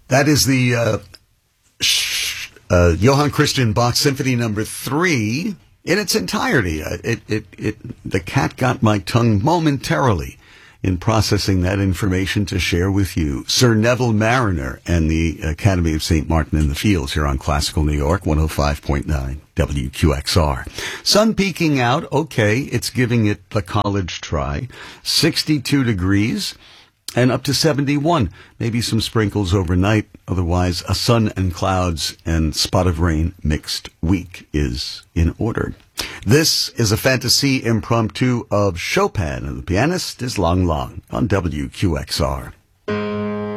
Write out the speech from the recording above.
That is the Johann Christian Bach Symphony Number 3 in its entirety. The cat got my tongue momentarily in processing that information to share with you. Sir Neville and the Academy of St. Martin in the Fields here on Classical New York, 105.9 WQXR. Sun peeking out. Okay, it's giving it the college try. 62 degrees and up to 71. Maybe some sprinkles overnight. Otherwise, a sun and clouds and spot of rain mixed week is in order. This is a fantasy impromptu of Chopin, and the pianist is Lang Lang on WQXR.